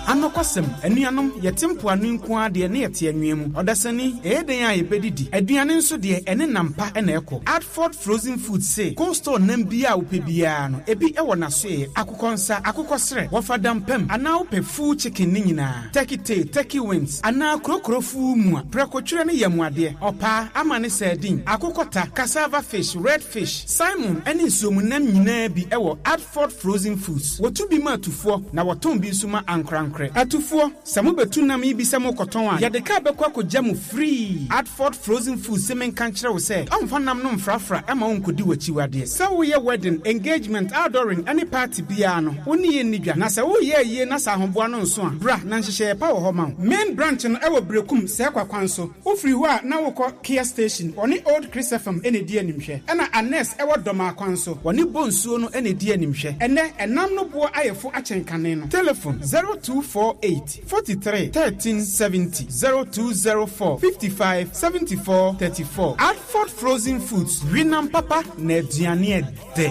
Anokosem, enuanom yetimpo anu nko ade ne yete anwemu. Odasani eden a yebedidi. Aduane nso de ene nampa ene eko. Adford Frozen Food say, Cold Store nam bia upe bia no. Ebi ewo na so ye. Akukonsa, akukosre. Wafadam pem. Ana upe full chicken ni nyina. Turkey wings. Ana krokro fu mua. Prekotwere ne yamuade. Opa amane sardine. Akukota, cassava fish, red fish. Simon ene nsomunam nyina bi ewo Adford Frozen Foods. Wotu bi ma tufo na woton bi nsuma ankrankre. Atufo, samu betu nam yi bi samu koton a. Yadeka bekwa ko jamu free. Adford Frozen Foods semen kanchre wo se. Amfa nam no mfrafra ama onkodi wachiwade. Sa wo ye wedding, engagement, outdooring, any party bia no. Oni ye nidwa. Na sa wo ye na sa ahomboa no nso a. Bra na nhyehyɛ pa wo ho ma. Main branch no ewo Brekum se kwakwan so. Wo free ho a na wo kɔ Kia station. Oni Old Chris FM ene di animhwɛ. Ɛna Anes ewo Doma kwan so. Oni bonsuo no ene di animhwɛ. Ɛnɛ enam no bo ayefo akyenkane no. Telephone 0248 43 13 70 0204 55 74 34. Adford Frozen Foods. Winam papa na aduane de.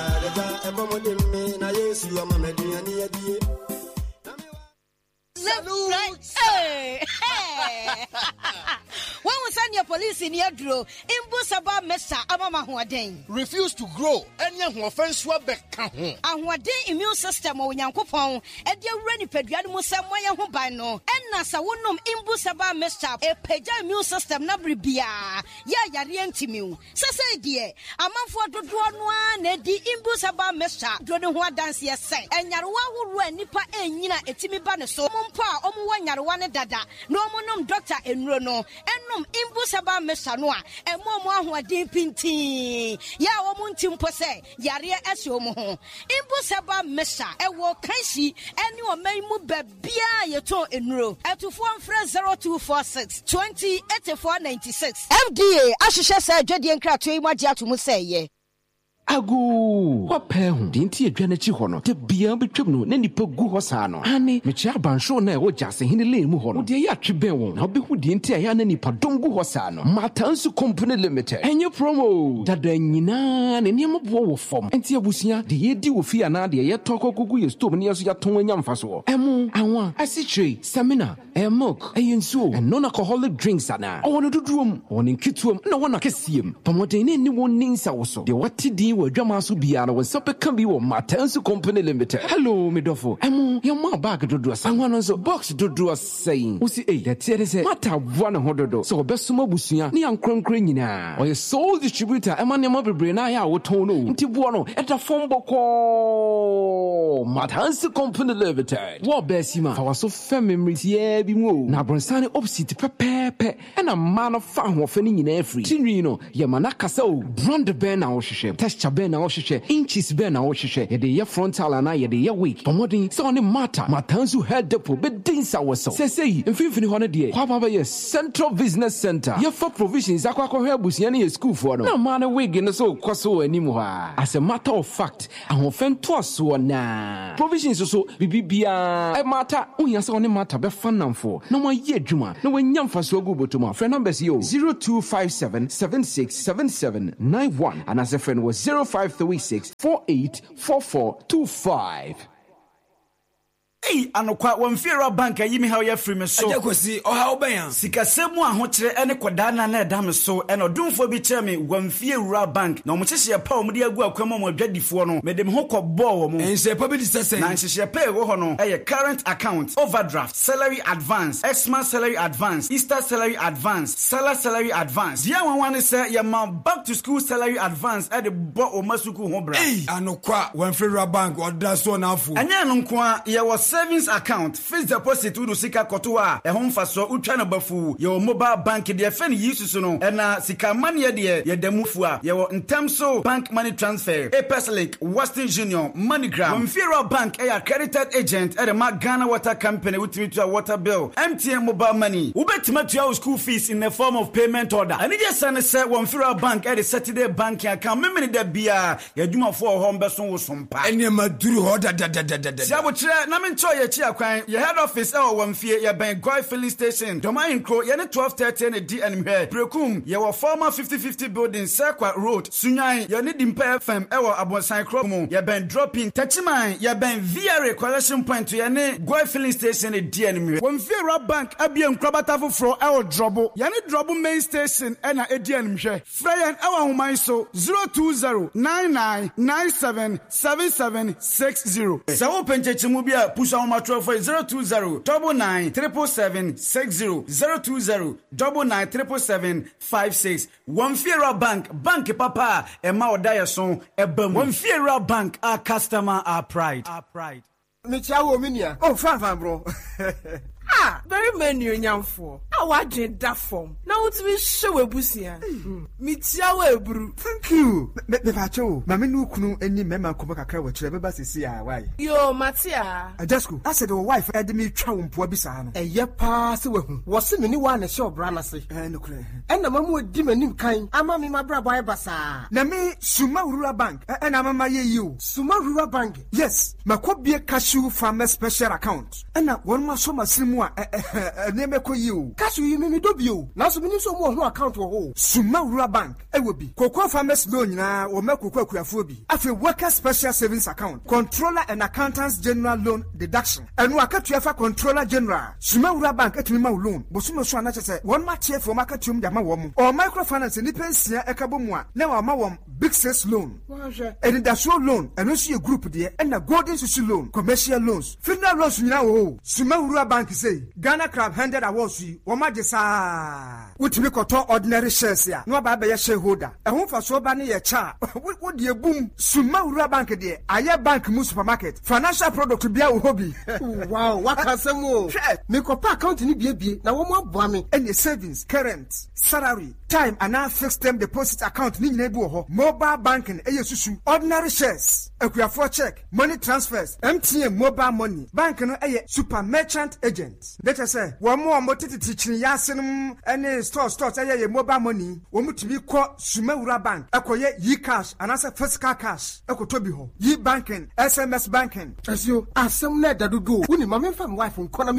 Hey! When we send your police in your draw, Imbusaba Mesa Amama Huaden. Refuse to grow, and young offense were back. And what day immune system or Yankopon, and dear Renny Pediamus Samoya Hubano, and Nasa Wunum Imbusaba Mesa, a Peja immune system Nabribia, Yariantimu. Sasa dear, a month for the drawn one, the Imbusaba Mesa, Dronua dance yes, say, and Yarwa will nipa and Yina etimi banaso, Mumpa, Omuan Yarwana Dada, no monum doctor and Rono, and Imbusaba Mesanoa, and Momo who are deep in tea. Ya womuntim pose, Yaria Esomo. Imbusaba Mesa, and walk Kashi, and you may move Bia Yato in row. At 0246 20 8496. FDA, Ashisha said, Jadian Cratry, Madia to Musay. Agu wape hu dinti edwane chi ho no te bia betwem no na nipa gu ho saa no ane mechi abansho na wo jase hine le mu ho no de ya tweben won na obehu dinti a ya na nipa dongu ho saa no Matansu Company Limited enye promo dada nyina ne niam bo wo fom enti abusia de yedi wo fi ana de ye tokogugu ye stove ne yeso ya ton anya mfaso emu anwa asitre seminar milk ayensuo non alcoholic drinks ana owono duduom owono nkituom na wona kesiem pomoden ne ni won ninsa wo so de watidi Jamasu Biana was up a can be Matansu Company Limited. Hello, Midofo. Emu, your ma bag to do us. I want to box to do us saying, Usi, that's it. Mata 100. So, Besuma Busia, Nian Crankrina, or a sole distributor, Emmanuel Mobile, or Tono, Tibuano, at a phone boko. Matansu Company Limited. What Bessima, our so feminine, yeah, be moved. Now, Bronsani opposite Pepe, and a man of fun of any in every. Tinrino, Yamanaka so, brand Ben our ship. Ben na ohwehwe inches ben na ohwehwe ye de ye frontal ana ye de ye weak pomodin so ne Matansu head depo be dinsa woso sesei mfimfini ho ne de kwa baba ye Central Business Center ye for provisions akwakohwe abusia ne ye school for no na ma na wig ne so kwaso anim ha as a matter of fact ahofen to so na provisions so bibia e mata unya se one mata be fanamfo na mo ye adwuma na wanya mfaso agu botuma friend numbers yo 0257 767791 and as a friend was 0536 484425. Hey, anokwa wamfira bank yimi ha ya free me so. Ajakosi o ha oban. Sikasemu ahokyere ene kwadana na edam so ene odumfo bi kire me wamfira bank na omokyehye pa omudi agu akwama mo adwadifo no medem ho kɔbɔ wo mo. Ense pa bi disese. Na nhyehyɛ pa wo ho no current account, overdraft, salary advance, Xmas salary advance, Easter salary advance, Salah salary advance. Dia wanwane se ya ma back to school salary advance e de bo o masuku ho bra. Hey, anokwa wamfira bank oda so na afu. Anya no nko ye was savings account, fixed deposit udu sika kotoa e homfa so utwa na bafu ye mobile bank de fe ne yisu no e na sika mane ye de ye damufu a ye ntem so bank money transfer, Epeslink, Western Union, MoneyGram, Mfira Bank e accredited agent e de Ghana Water Company utimi to water bill, MTN mobile money. Ubetima to your school fees in the form of payment order. And just say Mfira Bank e de Saturday banking account memene de bia ye dwuma for home beso wo sompa. Ene maduru ho da. Sia bo kire na Mecho ye chi akwan ye head office e wo mfie ye ben Goy filling station. Domain Kro ye ne 12:30 ne di anime. Brekum ye wo former 50-50 building Circle Road. Sunyan ye ne Dimpa FM e wo Abonsan Kro mu ye ben dropping Tachiman ye ben VRA collection point ye ne Goy filling station ne di anime. Wo mfie Rob Bank abie nkrobata foforo e wo drobo. Ye ne drobo main station e na edi anime. Freyan e wo homan so 02099977760. Sawo penchechi mu bia pusha ho matro for 02099777760 02099777756. One Fiera Bank papa e ma odaye so e bam. One Fiera Bank, our customer, our pride. Michawo minia. Oh, fan bro. Ah, very many nyamfo. I wadwen da form. Na wotimi hwe webusia. Mitia ebru. Thank you. Me pacho. Mama no kunu eni mema komo kakra wa kire beba sesi a why. Yo, Matia. Ajasco, I said your wife had me twa mpo bisa no. Eye pa se wahu. Wo se me ni wa na show bra na se. No kure. E na mamu odi manim kan. Ama me mabra boy basa. Na me Suma Rural Bank. E na mama ye you. Suma Rural Bank. Yes, makobie cashew farmer special account. E na won ma so masimu neme ko you. Cashew you me dobio. Na so me so mo ho account wo ho. Suma Rural Bank. E wo bi. Cocoa farmers loan nyina wo makoko akuafo bi. Afi worker special savings account. Controller and accountants general loan deduction. Enu akatua fa controller general. Suma Rural Bank etumi ma loan. Bosumo so ana chese won ma tie for makatium de ma wo mo. O microfinance ni pensia ekabo mu a na wa ma wo big sales loan. And industrial loan. Enu so ye group de and na golden social loan. Commercial loans. Funeral loans nyina wo. Suma Rural Bank say Ghana Crab 100 awards yi wo ma jesa. Wotumi koto ordinary shares ya. No ba be ye shareholder. Ehun fa so ba ne ye cha. Wo de boom. Suma Rural Bank de aye bank mu supermarket. Financial product bia wo hobby. Wow, wakasemo. Me ko pa account ni bie na wo mo aboa me. Any savings, current, salary, time and now fixed term deposit account ni nyina bi wo ho. Mobile banking eye susu. Ordinary shares, akuafo check, money transfers, MTN mobile money. Bank no eye super merchant agent. Let us say, wo mo tititi chini yasenum any stores eye mobile money. Wo mutumi ko Suma Rural Bank. Akoye yi cash and as physical cash. Ekotobi ho. Yi banking, SMS banking. Asio asem na dadudo. Woni mama fam wife nkona